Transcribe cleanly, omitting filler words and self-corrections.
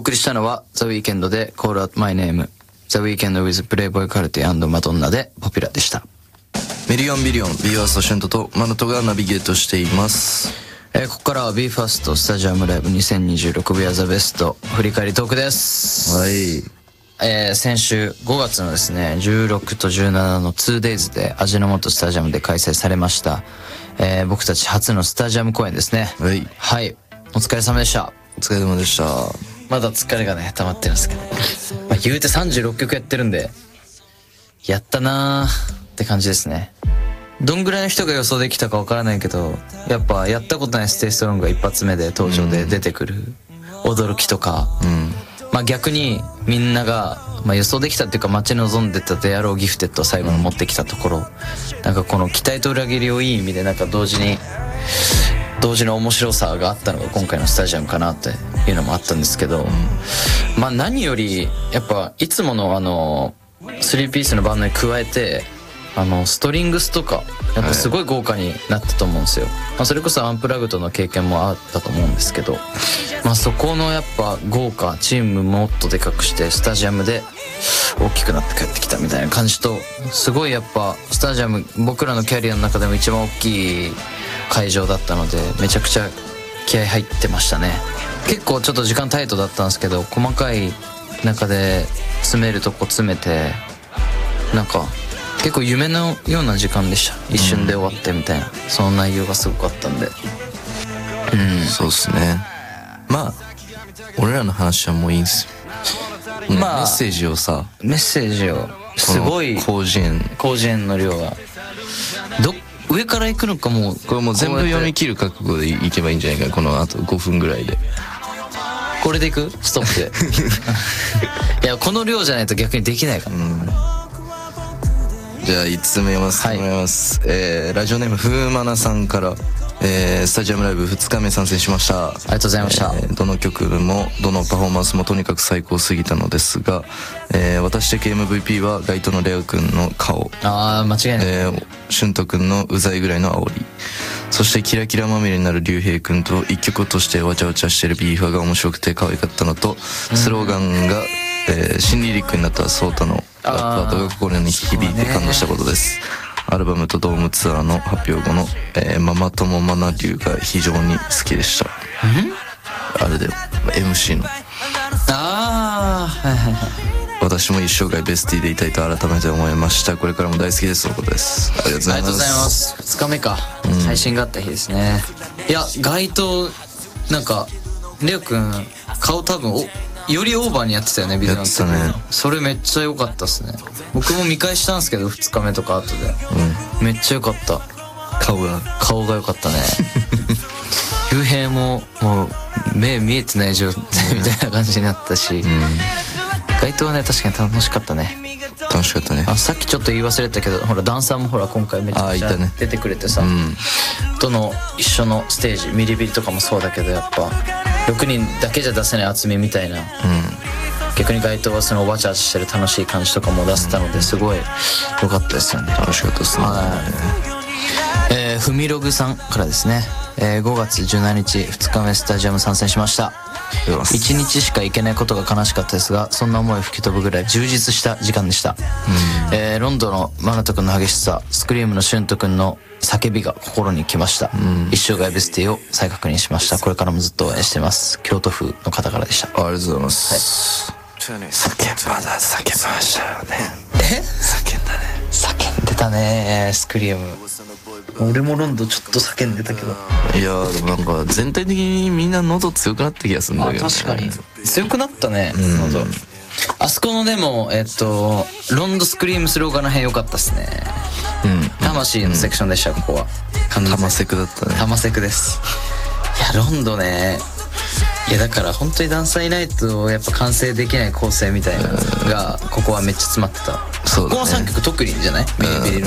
送りしたのは The Weeknd で Call Out My Name、 The Weeknd with Playboy Carti & マドンナでポピュラでした。 ミリオンビリオン BE:FIRST シュントとマナトがナビゲートしています。 ここからは BE:FIRST スタジアムライブ2026 We Are The Best 振り返りトークです。 はい。 先週5月のですね16と17の 2days で味の素スタジアムで開催されました、僕たち初のスタジアム公演ですね。 はい、 はい、お疲れ様でした。 お疲れ様でした。 まだ疲れがね溜まってるんですけど、まあ、言うて36曲やってるんでやったなーって感じですね。どんぐらいの人が予想できたかわからないけど、やっぱやったことないステイストロングが一発目で登場で出てくる驚きとか、まあ逆にみんなが、まあ、予想できたっていうか待ち望んでたであろうギフテッドを最後に持ってきたところ、なんかこの期待と裏切りをいい意味でなんか同時の面白さがあったのが今回のスタジアムかなっていうのもあったんですけど、まあ何よりやっぱいつもの3ピースのバンドに加えてストリングスとかやっぱすごい豪華になったと思うんですよ。まあ、それこそアンプラグドの経験もあったと思うんですけど、まあそこのやっぱ豪華チームもっとでかくしてスタジアムで大きくなって帰ってきたみたいな感じと、すごいやっぱスタジアム僕らのキャリアの中でも一番大きい会場だったのでめちゃくちゃ気合入ってましたね。結構ちょっと時間タイトだったんですけど、細かい中で詰めるとこ詰めてなんか結構夢のような時間でした。一瞬で終わってみたいな、その内容がすごかったんで、 そうっすね。まあ俺らの話はもういいんすよ。まあメッセージをすごい広辞苑の量が上から行くのか、もうこれもう全部読み切る覚悟でいけばいいんじゃないかな、このあと5分ぐらいで。これでいく？ストップでいやこの量じゃないと逆にできないから、 じゃあ5つ目読ませてもらいます、ラジオネームふうまなさんから、スタジアムライブ2日目参戦しました。 ありがとうございました。 どの曲もどのパフォーマンスもとにかく最高すぎたのですが、私的 MVP はガイトのレオくんの顔、 間違いない、 シュントくんのうざいぐらいの煽り、そしてキラキラまみれになるリュウヘイくんと一曲としてわちゃわちゃしてるビーファが面白くて可愛かったのと、スローガンが、新リリックになったソータのラップアートが心に響いて感動したことです。アルバムとドームツアーの発表後の、ママ友マナリュウが非常に好きでした。あれだよ MC の私も一生涯ベスティでいたいと改めて思いました。これからも大好きですとのことです。ありがとうございます。 2日目か、配信があった日ですね。いや街頭なんかレオくん顔多分よりオーバーにやってたよね、ビデオの時。 やってたね。 それめっちゃ良かったっすね。僕も見返したんですけど2日目とか後で、めっちゃ良かった。顔が良かったね幽閉ももう目見えてない状態みたいな感じになったし、街頭はね確かに楽しかったね。 楽しかったね。 さっきちょっと言い忘れたけど、ほらダンサーもほら今回めちゃくちゃ出てくれてさ、との一緒のステージミリビリとかもそうだけど、やっぱ6人だけじゃ出せない厚みみたいな、逆に街頭はそのわちゃわちゃしてる楽しい感じとかも出せたので、すごい良かったですよね。 楽しかったですね。 ふみログさんからですね、5月17日2日目スタジアム参戦しました。1日しか行けないことが悲しかったですが、そんな思いを吹き飛ぶぐらい充実した時間でした。ロンドのマナト君の激しさ、スクリームのシュント君の叫びが心にきました。一生涯ベスティを再確認しました。これからもずっと応援してます。京都府の方からでした。 ありがとうございます。叫びましたよね。叫んだね。 叫んでたねスクリーム。俺もロンドンちょっと叫んでたけど、 いやでもなんか全体的にみんな喉強くなった気がするんだけど、ね、 確かに強くなったね、喉。あそこのでもロンドスクリームスローガンの辺良かったっすね。魂のセクションでした、ここは。 玉セクだったね。 玉セクです。いやロンドね、いやだから本当にダンサーいないとやっぱ完成できない構成みたいなのがここはめっちゃ詰まってた。ここの3曲特にじゃない？ビリビリの